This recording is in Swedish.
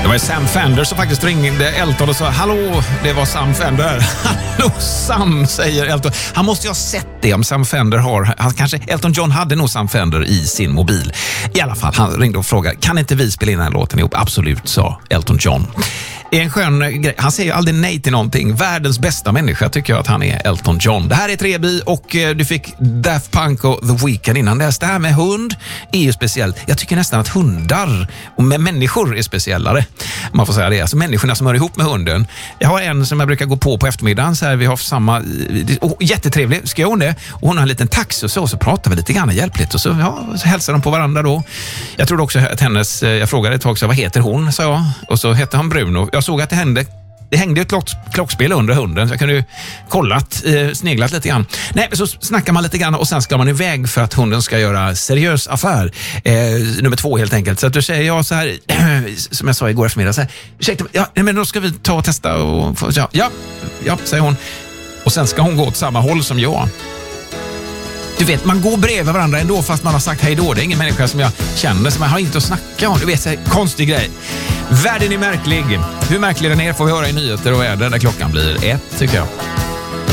Det var Sam Fender som faktiskt ringde Elton och sa hallå, det var Sam Fender. Hallå Sam, säger Elton. Han måste ju ha sett det om Sam Fender har. Elton John hade nog Sam Fender i sin mobil. I alla fall, han ringde och frågade, kan inte vi spela in den här låten ihop? Absolut, sa Elton John. En skön grej. Han säger ju aldrig nej till någonting. Världens bästa människa tycker jag att han är, Elton John. Det här är Treby och du fick Daft Punk och The Weeknd innan dess. Det här med hund är ju speciellt. Jag tycker nästan att hundar och med människor är speciellare. Man får säga det. Alltså människorna som hör ihop med hunden. Jag har en som jag brukar gå på eftermiddagen. Så här, vi har samma... jättetrevlig. Ska hon det? Och hon har en liten tax och så pratar vi lite grann hjälpligt. Och så hälsar de på varandra då. Jag trodde också att hennes... Jag frågade ett tag så vad heter hon? Sa jag. Och så hette han Bruno. Jag såg att det hängde ett klockspel under hunden, så jag kunde ju sneglat lite grann. Nej, så snackar man lite grann och sen ska man iväg för att hunden ska göra seriös affär. Nummer 2 helt enkelt. Så att då säger jag så här, som jag sa igår eftermiddag, så här, ursäkta, men då ska vi ta och testa och ja, säger hon. Och sen ska hon gå åt samma håll som jag. Du vet, man går bredvid varandra ändå fast man har sagt hej då. Det är ingen människa som jag känner, som jag har inte att snacka om. Du vet, så här, konstig grej. Världen är märklig. Hur märklig den är får vi höra i nyheter och väder när klockan blir 1, tycker jag.